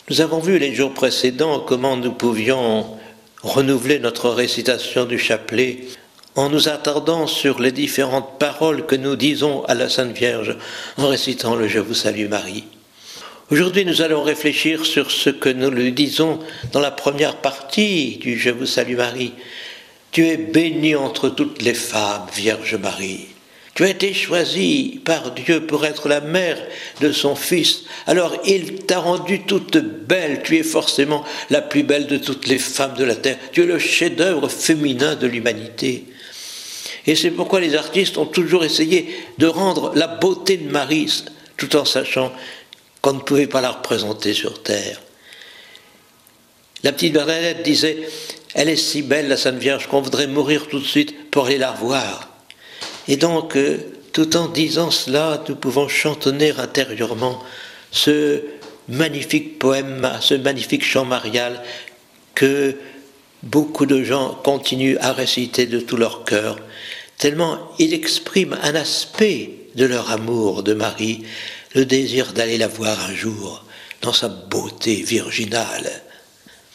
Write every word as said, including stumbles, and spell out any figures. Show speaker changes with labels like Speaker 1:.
Speaker 1: Nous avons vu les jours précédents comment nous pouvions renouveler notre récitation du chapelet en nous attardant sur les différentes paroles que nous disons à la Sainte Vierge en récitant le « Je vous salue Marie ». Aujourd'hui, nous allons réfléchir sur ce que nous lui disons dans la première partie du « Je vous salue Marie ». Tu es bénie entre toutes les femmes, Vierge Marie. Tu as été choisie par Dieu pour être la mère de son Fils. Alors il t'a rendue toute belle. Tu es forcément la plus belle de toutes les femmes de la terre. Tu es le chef-d'œuvre féminin de l'humanité. Et c'est pourquoi les artistes ont toujours essayé de rendre la beauté de Marie, tout en sachant qu'on ne pouvait pas la représenter sur terre. La petite Bernadette disait « Elle est si belle, la Sainte Vierge, qu'on voudrait mourir tout de suite pour aller la revoir. » Et donc, euh, tout en disant cela, nous pouvons chantonner intérieurement ce magnifique poème, ce magnifique chant marial que beaucoup de gens continuent à réciter de tout leur cœur, tellement il exprime un aspect de leur amour de Marie, le désir d'aller la voir un jour dans sa beauté virginale.